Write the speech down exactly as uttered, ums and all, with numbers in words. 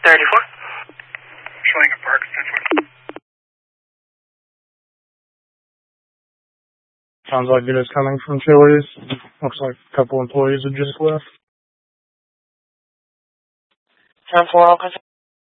thirty-four. Showing a park, ten foot. Sounds like it is coming from Chili's. Looks like a couple employees have just left. ten four,